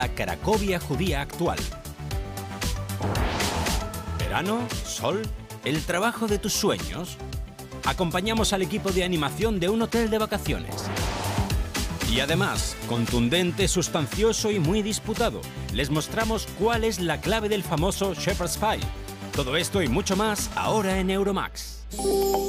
La Cracovia judía actual. Verano, sol, el trabajo de tus sueños. Acompañamos al equipo de animación de un hotel de vacaciones. Y además, contundente, sustancioso y muy disputado, les mostramos cuál es la clave del famoso Shepherd's Pie. Todo esto y mucho más ahora en Euromax.